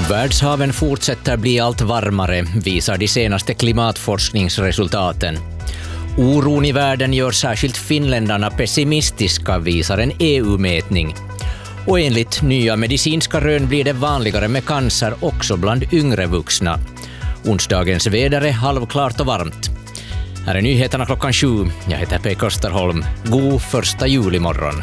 Världshaven fortsätter bli allt varmare, visar de senaste klimatforskningsresultaten. Oron i världen gör särskilt finländarna pessimistiska, visar en EU-mätning. Och enligt nya medicinska rön blir det vanligare med cancer också bland yngre vuxna. Onsdagens väder är halvklart och varmt. Här är nyheterna 7:00. Jag heter Pekka Österholm. God 1 juli morgon.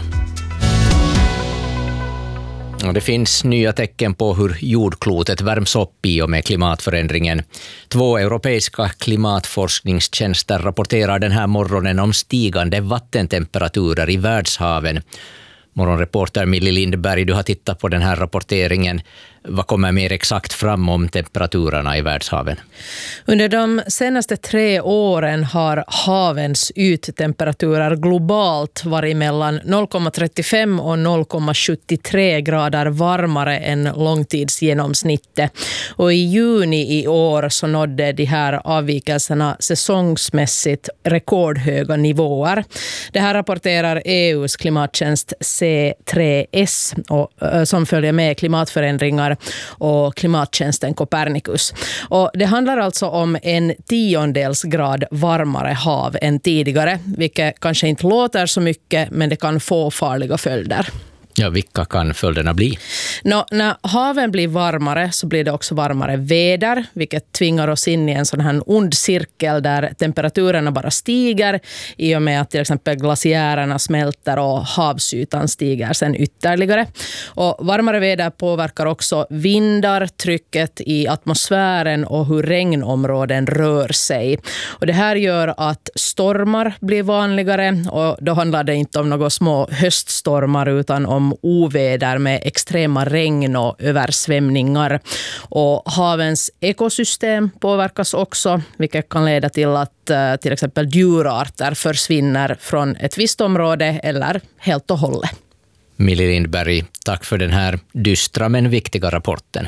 Och det finns nya tecken på hur jordklotet värms upp i och med klimatförändringen. 2 europeiska klimatforskningstjänster rapporterar den här morgonen om stigande vattentemperaturer i världshaven. Morgonreporter Millie Lindberg, du har tittat på den här rapporteringen. Vad kommer mer exakt fram om temperaturerna i världshaven? Under de senaste 3 åren har havens yttemperaturer globalt varit mellan 0,35 och 0,73 grader varmare än långtidsgenomsnittet. Och i juni i år så nådde de här avvikelserna säsongsmässigt rekordhöga nivåer. Det här rapporterar EUs klimattjänst C3S som följer med klimatförändringar och klimattjänsten Copernicus. Och det handlar alltså om 1/10 grad varmare hav än tidigare, vilket kanske inte låter så mycket, men det kan få farliga följder. Ja, vilka kan följderna bli? När haven blir varmare så blir det också varmare väder, vilket tvingar oss in i en sån här ond cirkel där temperaturerna bara stiger i och med att till exempel glaciärerna smälter och havsytan stiger sen ytterligare. Och varmare väder påverkar också vindar, trycket i atmosfären och hur regnområden rör sig. Och det här gör att stormar blir vanligare, och då handlar det inte om några små höststormar utan om oväder med extrema regn och översvämningar. Och havens ekosystem påverkas också, vilket kan leda till att till exempel djurarter försvinner från ett visst område eller helt och hållet. Millie Lindberg, tack för den här dystra men viktiga rapporten.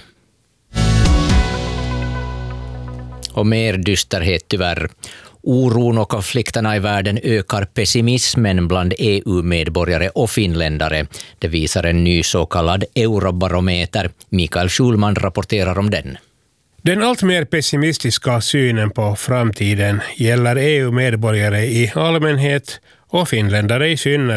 Och mer dysterhet tyvärr. Oron och konflikterna i världen ökar pessimismen bland EU-medborgare och finländare. Det visar en ny så kallad eurobarometer. Mikael Schulman rapporterar om den. Den allt mer pessimistiska synen på framtiden gäller EU-medborgare i allmänhet och finländare i synnerhet.